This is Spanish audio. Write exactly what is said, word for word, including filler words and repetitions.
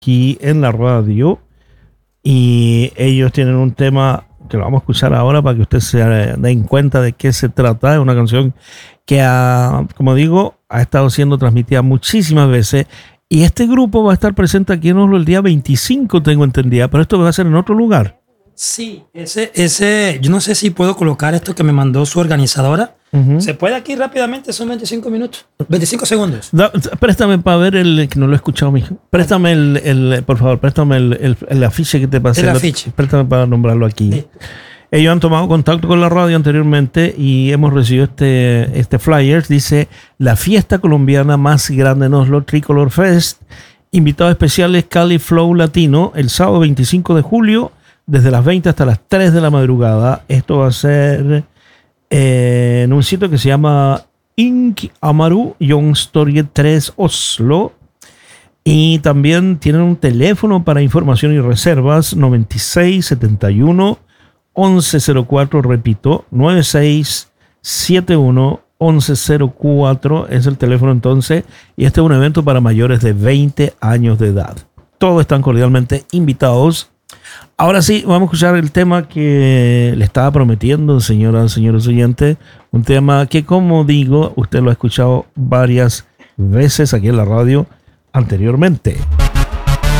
aquí en la radio. Y ellos tienen un tema que lo vamos a escuchar ahora para que usted se den cuenta de qué se trata. Es una canción que, ha, como digo, ha estado siendo transmitida muchísimas veces. Y este grupo va a estar presente aquí en Oslo el día veinticinco, tengo entendida, pero esto va a ser en otro lugar. Sí, ese, ese, yo no sé si puedo colocar esto que me mandó su organizadora. Uh-huh. ¿Se puede aquí rápidamente? Son veinticinco minutos, veinticinco segundos. Da, préstame para ver el, que no lo he escuchado, mijo. Préstame el, el por favor, préstame el, el, el afiche que te pasé. El afiche. Préstame para nombrarlo aquí. Sí. Ellos han tomado contacto con la radio anteriormente y hemos recibido este, este flyers. Dice, la fiesta colombiana más grande en Oslo, Tricolor Fest. Invitados especiales Cali Flow Latino, el sábado veinticinco de julio, desde las veinte hasta las tres de la madrugada. Esto va a ser eh, en un sitio que se llama Ink Amaru Youngstorget tres Oslo. Y también tienen un teléfono para información y reservas, noventa y seis setenta y uno once cero cuatro, repito, noventa y seis setenta y uno once cero cuatro es el teléfono entonces, y este es un evento para mayores de veinte años de edad. Todos están cordialmente invitados. Ahora sí, vamos a escuchar el tema que le estaba prometiendo, señoras, señores oyentes, un tema que, como digo, usted lo ha escuchado varias veces aquí en la radio anteriormente.